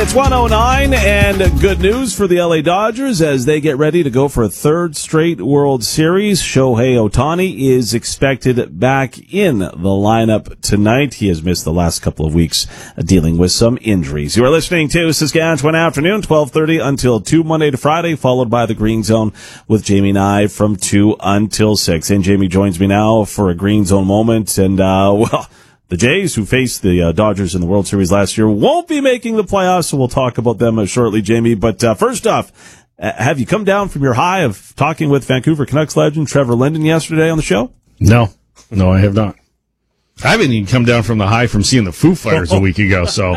It's 109, and good news for the LA Dodgers as they get ready to go for a third straight World Series. Shohei Ohtani is expected back in the lineup tonight. He has missed the last couple of weeks dealing with some injuries. You are listening to Saskatchewan Afternoon, 12:30 until 2, Monday to Friday, followed by the Green Zone with Jamie and I from 2 until 6. And Jamie joins me now for a Green Zone moment, and, the Jays, who faced the Dodgers in the World Series last year, won't be making the playoffs, so we'll talk about them shortly, Jamie. But first off, have you come down from your high of talking with Vancouver Canucks legend Trevor Linden yesterday on the show? No, I have not. I haven't even come down from the high from seeing the Foo Fighters a week ago, so.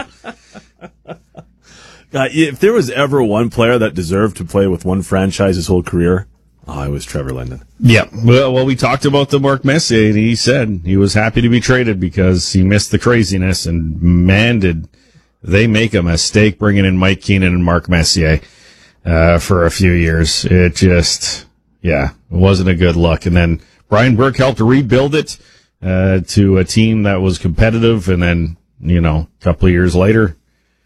If there was ever one player that deserved to play with one franchise his whole career, it was Trevor Linden. Yeah. Well, we talked about the Mark Messier, and he said he was happy to be traded because he missed the craziness, and man, did they make a mistake bringing in Mike Keenan and Mark Messier for a few years. It just, it wasn't a good look. And then Brian Burke helped to rebuild it to a team that was competitive, and then, a couple of years later,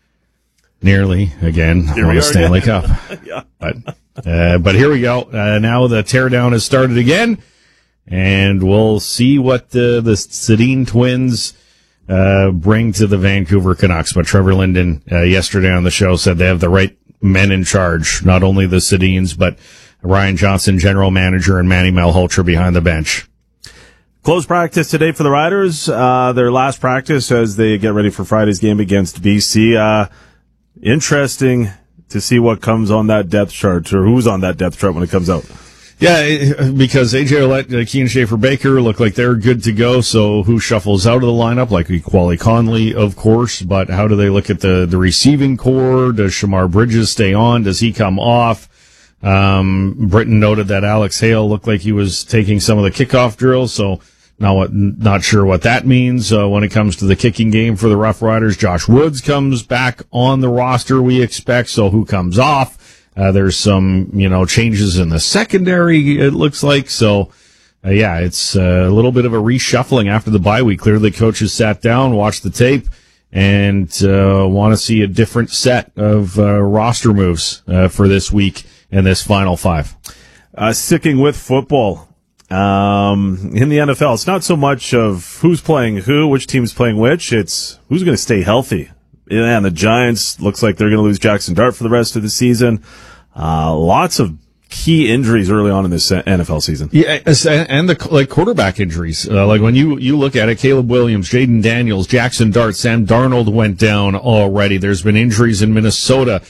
nearly again won the Stanley Cup. Yeah. But here we go. Now the teardown has started again, and we'll see what the Sedin twins bring to the Vancouver Canucks. But Trevor Linden yesterday on the show said they have the right men in charge, not only the Sedins, but Ryan Johnson, general manager, and Manny Malhotra behind the bench. Closed practice today for the Riders. Their last practice as they get ready for Friday's game against BC. Interesting to see what comes on that depth chart, or who's on that depth chart when it comes out. Yeah, because A.J. Ouellette, Keane Schaefer-Baker look like they're good to go, so who shuffles out of the lineup? Like Quali Conley, of course, but how do they look at the receiving core? Does Shamar Bridges stay on? Does he come off? Britton noted that Alex Hale looked like he was taking some of the kickoff drills, so not sure what that means when it comes to the kicking game for the Rough Riders. Josh Woods comes back on the roster, we expect, so who comes off? There's some, changes in the secondary, it looks like. So, it's a little bit of a reshuffling after the bye week. Clearly, coaches sat down, watched the tape, and want to see a different set of roster moves for this week and this final five. Sticking with football. In the NFL, it's not so much of who's playing who, which team's playing which, it's who's going to stay healthy. And the Giants looks like they're going to lose Jackson Dart for the rest of the season. Lots of key injuries early on in this NFL season. Yeah, and the quarterback injuries. Like when you look at it, Caleb Williams, Jaden Daniels, Jackson Dart, Sam Darnold went down already. There's been injuries in Minnesota.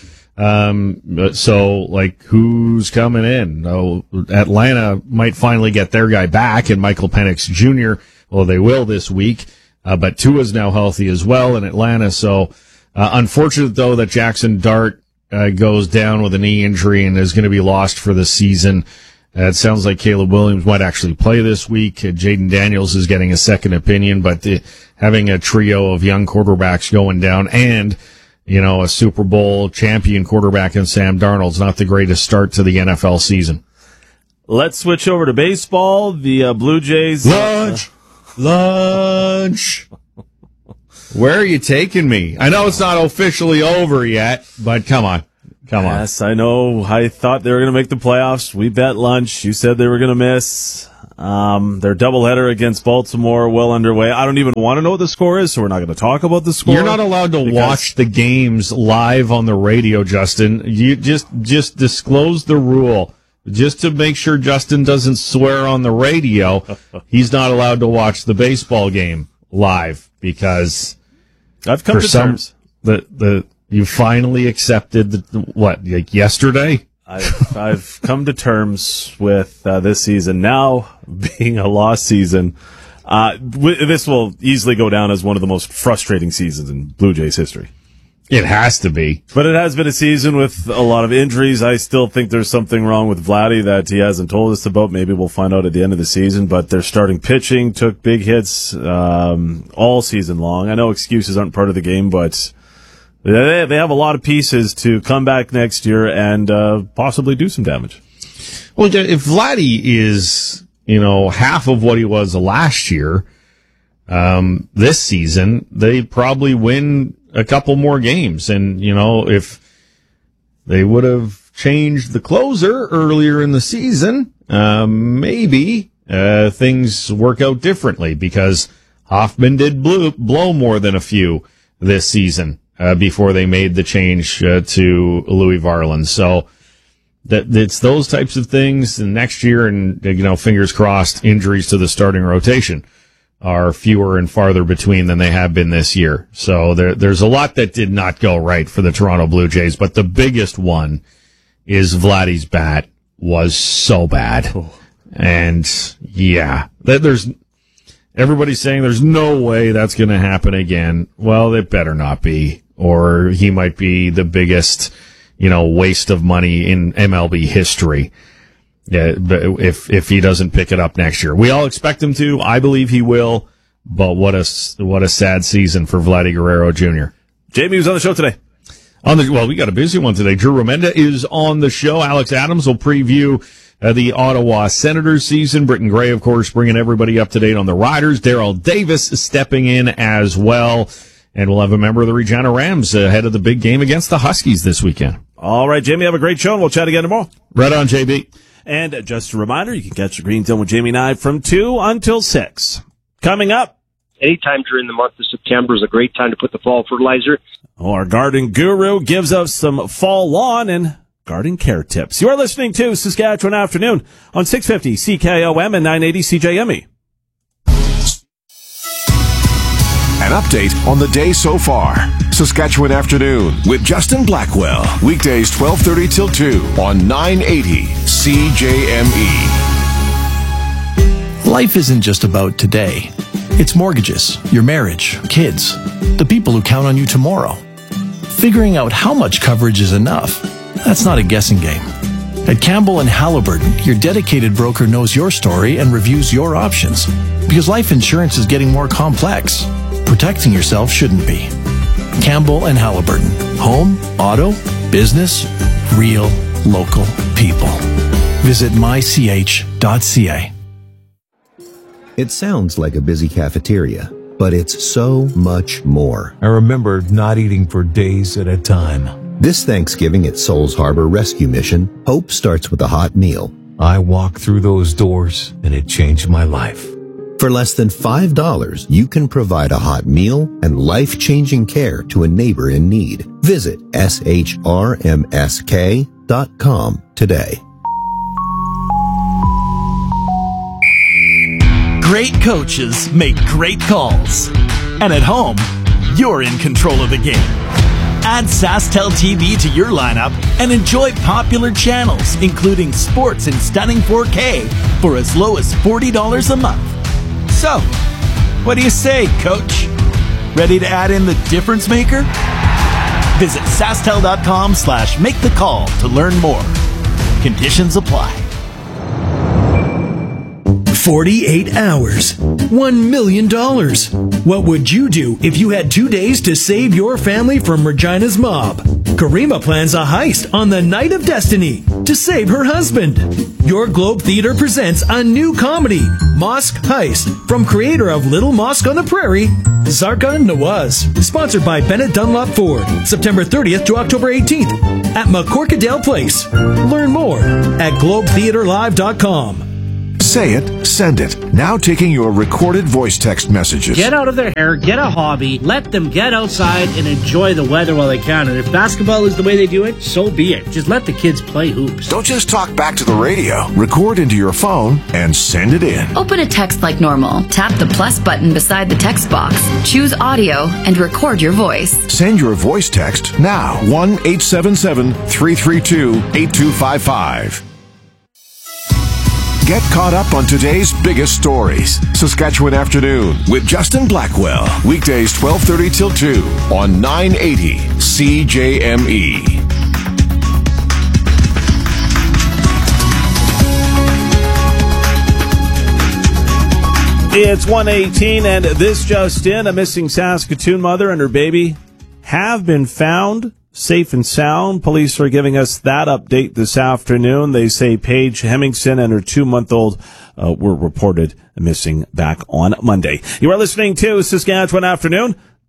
So who's coming in? Atlanta might finally get their guy back and Michael Penix Jr. Well, they will this week. But Tua's now healthy as well in Atlanta. So, unfortunate though that Jackson Dart, goes down with a knee injury and is going to be lost for the season. It sounds like Caleb Williams might actually play this week. Jaden Daniels is getting a second opinion, but having a trio of young quarterbacks going down and a Super Bowl champion quarterback in Sam Darnold's not the greatest start to the NFL season. Let's switch over to baseball. The Blue Jays. Lunch. Where are you taking me? I know it's not officially over yet, but come on. Yes, I know. I thought they were going to make the playoffs. We bet lunch. You said they were going to miss. Their doubleheader against Baltimore well underway. I don't even want to know what the score is, so we're not going to talk about the score. You're not allowed to watch the games live on the radio, Justin. You just disclose the rule. Just to make sure Justin doesn't swear on the radio, he's not allowed to watch the baseball game live because I've come to terms. You finally accepted yesterday? I've come to terms with this season now being a lost season. This will easily go down as one of the most frustrating seasons in Blue Jays history. It has to be. But it has been a season with a lot of injuries. I still think there's something wrong with Vladdy that he hasn't told us about. Maybe we'll find out at the end of the season. But their starting pitching took big hits all season long. I know excuses aren't part of the game, but they have a lot of pieces to come back next year and possibly do some damage. Well, if Vladdy is, half of what he was last year, this season, they probably win a couple more games. And, if they would have changed the closer earlier in the season, maybe things work out differently, because Hoffman did blow more than a few this season before they made the change to Louis Varland. So it's those types of things. And next year, and fingers crossed, injuries to the starting rotation are fewer and farther between than they have been this year. So there's a lot that did not go right for the Toronto Blue Jays, but the biggest one is Vladdy's bat was so bad. And yeah, everybody's saying there's no way that's going to happen again. Well, it better not be, or he might be the biggest, waste of money in MLB history. Yeah, if he doesn't pick it up next year, we all expect him to. I believe he will. But what a sad season for Vladdy Guerrero Jr. Jamie was on the show today. We got a busy one today. Drew Remenda is on the show. Alex Adams will preview the Ottawa Senators season. Britton Gray, of course, bringing everybody up to date on the Riders. Daryl Davis stepping in as well. And we'll have a member of the Regina Rams ahead of the big game against the Huskies this weekend. All right, Jamie, have a great show, and we'll chat again tomorrow. Right on, JB. And just a reminder, you can catch the Green Zone with Jamie and I from 2 until 6. Coming up. Anytime during the month of September is a great time to put the fall fertilizer. Our garden guru gives us some fall lawn and garden care tips. You are listening to Saskatchewan Afternoon on 650 CKOM and 980 CJME. An update on the day so far. Saskatchewan Afternoon with Justin Blackwell. Weekdays 12:30 till 2 on 980 CJME. Life isn't just about today. It's mortgages, your marriage, kids, the people who count on you tomorrow. Figuring out how much coverage is enough, that's not a guessing game. At Campbell and Halliburton, your dedicated broker knows your story and reviews your options. Because life insurance is getting more complex. Protecting yourself shouldn't be. Campbell and Halliburton. Home, auto, business, real, local people. Visit mych.ca. It sounds like a busy cafeteria, but it's so much more. I remember not eating for days at a time. This Thanksgiving at Souls Harbor Rescue Mission, hope starts with a hot meal. I walked through those doors, and it changed my life. For less than $5, you can provide a hot meal and life-changing care to a neighbor in need. Visit shrmsk.com today. Great coaches make great calls. And at home, you're in control of the game. Add SaskTel TV to your lineup and enjoy popular channels, including sports in stunning 4K for as low as $40 a month. So, what do you say, Coach? Ready to add in the difference maker? Visit SaskTel.com/make-the-call to learn more. Conditions apply. 48 hours. $1 million. What would you do if you had 2 days to save your family from Regina's mob? Karima plans a heist on the Night of Destiny to save her husband. Your Globe Theater presents a new comedy, Mosque Heist, from creator of Little Mosque on the Prairie, Zarka Nawaz. Sponsored by Bennett Dunlop Ford. September 30th to October 18th at McCorkadale Place. Learn more at globetheaterlive.com. Say it, send it. Now taking your recorded voice text messages. Get out of their hair, get a hobby, let them get outside and enjoy the weather while they can. And if basketball is the way they do it, so be it. Just let the kids play hoops. Don't just talk back to the radio. Record into your phone and send it in. Open a text like normal. Tap the plus button beside the text box. Choose audio and record your voice. Send your voice text now. 1-877-332-8255. Get caught up on today's biggest stories. Saskatchewan Afternoon with Justin Blackwell. Weekdays 12:30 till 2 on 980 CJME. It's 1:18, and this just in, a missing Saskatoon mother and her baby have been found safe and sound. Police are giving us that update this afternoon. They say Paige Hemmingson and her 2-month-old were reported missing back on Monday. You are listening to Saskatchewan Afternoon.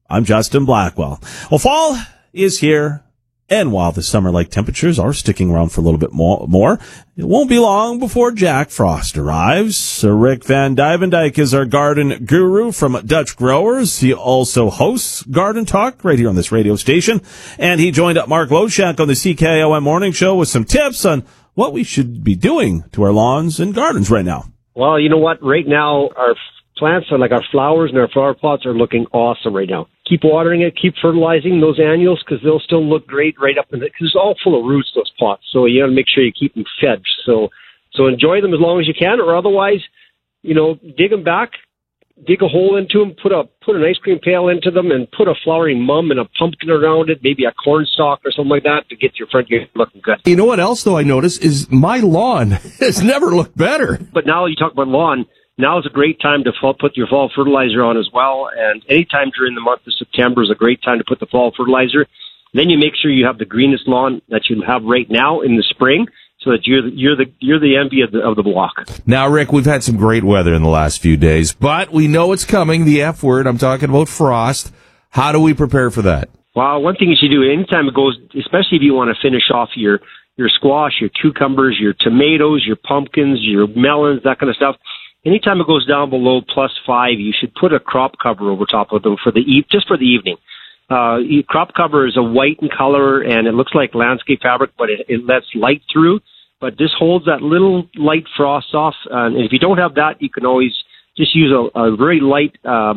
I'm Justin Blackwell. Well, fall is here, and while the summer-like temperatures are sticking around for a little bit more, it won't be long before Jack Frost arrives. So Rick Van Duyvendijk is our garden guru from Dutch Growers. He also hosts Garden Talk right here on this radio station, and he joined up Mark Loshak on the CKOM Morning Show with some tips on what we should be doing to our lawns and gardens right now. Well, you know what? Right now, our plants are like our flowers and our flower pots are looking awesome right now. Keep watering it, keep fertilizing those annuals because they'll still look great right up in the, because it's all full of roots, those pots. So you got to make sure you keep them fed. So enjoy them as long as you can, or otherwise, dig them back, dig a hole into them, put an ice cream pail into them, and put a flowering mum and a pumpkin around it, maybe a corn stalk or something like that to get your front yard looking good. You know what else, though, I noticed is my lawn has never looked better. But now you talk about lawn, now is a great time to put your fall fertilizer on as well, and anytime during the month of September is a great time to put the fall fertilizer. Then you make sure you have the greenest lawn that you have right now in the spring, so that you're the envy of the block. Now, Rick, we've had some great weather in the last few days, but we know it's coming, the F word. I'm talking about frost. How do we prepare for that? Well, one thing you should do anytime it goes, especially if you want to finish off your squash, your cucumbers, your tomatoes, your pumpkins, your melons, that kind of stuff. Anytime it goes down below +5, you should put a crop cover over top of them just for the evening. Crop cover is a white in color, and it looks like landscape fabric, but it lets light through. But this holds that little light frost off. And if you don't have that, you can always just use a very light,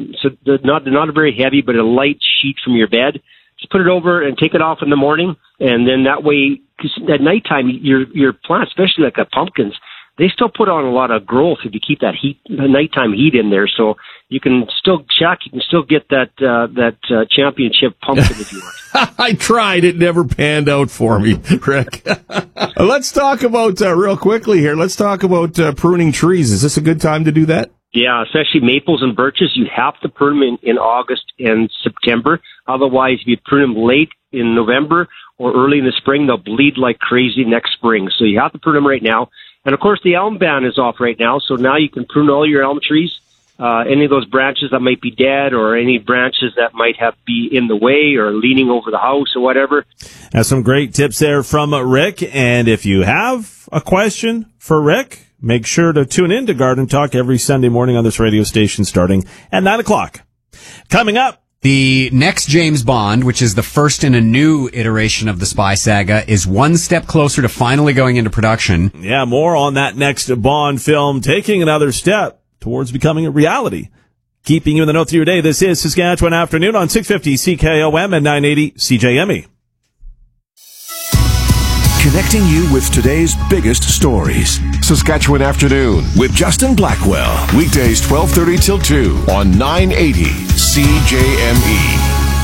not very heavy, but a light sheet from your bed. Just put it over and take it off in the morning, and then that way, because at nighttime, your plants, especially like the pumpkins, they still put on a lot of growth if you keep that nighttime heat in there. So you can still get that championship pumpkin if you want. I tried. It never panned out for me, Rick. Let's talk about, real quickly here, pruning trees. Is this a good time to do that? Yeah, especially maples and birches. You have to prune them in August and September. Otherwise, if you prune them late in November or early in the spring, they'll bleed like crazy next spring. So you have to prune them right now. And, of course, the elm ban is off right now, so now you can prune all your elm trees, any of those branches that might be dead or any branches that might be in the way or leaning over the house or whatever. Now, some great tips there from Rick. And if you have a question for Rick, make sure to tune in to Garden Talk every Sunday morning on this radio station starting at 9 o'clock. Coming up, the next James Bond, which is the first in a new iteration of the spy saga, is one step closer to finally going into production. Yeah, more on that next Bond film, taking another step towards becoming a reality. Keeping you in the know through your day, this is Saskatchewan Afternoon on 650 CKOM and 980 CJME. Connecting you with today's biggest stories. Saskatchewan Afternoon with Justin Blackwell. Weekdays 12:30 till 2 on 980 CJME.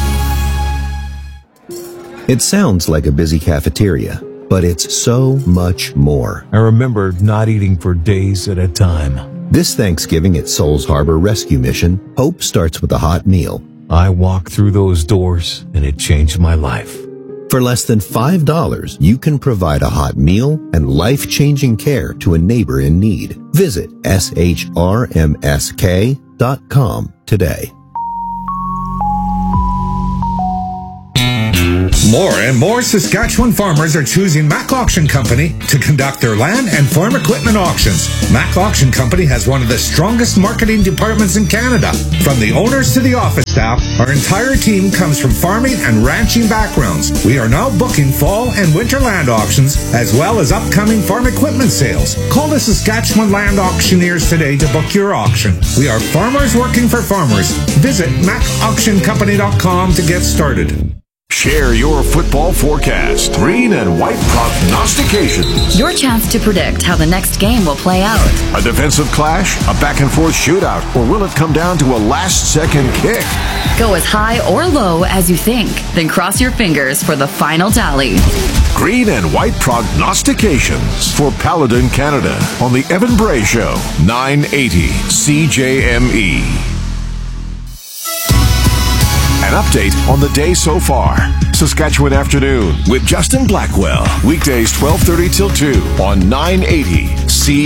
It sounds like a busy cafeteria, but it's so much more. I remember not eating for days at a time. This Thanksgiving at Souls Harbor Rescue Mission, hope starts with a hot meal. I walked through those doors, and it changed my life. For less than $5, you can provide a hot meal and life-changing care to a neighbor in need. Visit shrmsk.com today. More and more Saskatchewan farmers are choosing Mac Auction Company to conduct their land and farm equipment auctions. Mac Auction Company has one of the strongest marketing departments in Canada. From the owners to the office staff, our entire team comes from farming and ranching backgrounds. We are now booking fall and winter land auctions, as well as upcoming farm equipment sales. Call the Saskatchewan Land Auctioneers today to book your auction. We are farmers working for farmers. Visit macauctioncompany.com to get started. Share your football forecast. Green and white prognostications. Your chance to predict how the next game will play out. A defensive clash, a back-and-forth shootout, or will it come down to a last-second kick? Go as high or low as you think, then cross your fingers for the final tally. Green and white prognostications for Paladin Canada on the Evan Bray Show, 980 CJME. An update on the day so far. Saskatchewan Afternoon with Justin Blackwell. Weekdays 12:30 till 2 on 980 CJME.